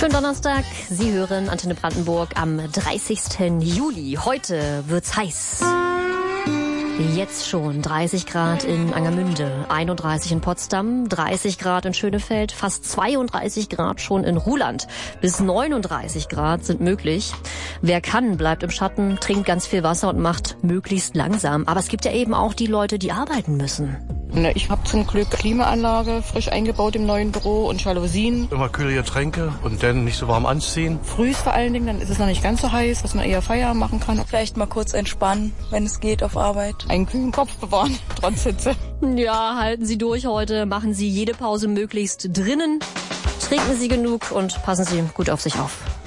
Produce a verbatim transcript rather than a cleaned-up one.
Schönen Donnerstag. Sie hören Antenne Brandenburg am dreißigsten Juli. Heute wird's heiß. Jetzt schon dreißig Grad in Angermünde, einunddreißig in Potsdam, dreißig Grad in Schönefeld, fast zweiunddreißig Grad schon in Ruhland. Bis neununddreißig Grad sind möglich. Wer kann, bleibt im Schatten, trinkt ganz viel Wasser und macht möglichst langsam. Aber es gibt ja eben auch die Leute, die arbeiten müssen. Ich habe zum Glück Klimaanlage frisch eingebaut im neuen Büro und Jalousien. Immer kühle Getränke und dann nicht so warm anziehen. Früh vor allen Dingen, dann ist es noch nicht ganz so heiß, dass man eher Feierabend machen kann. Vielleicht mal kurz entspannen, wenn es geht, auf Arbeit. Einen kühlen Kopf bewahren, trotz Hitze. Ja, halten Sie durch heute, machen Sie jede Pause möglichst drinnen, trinken Sie genug und passen Sie gut auf sich auf.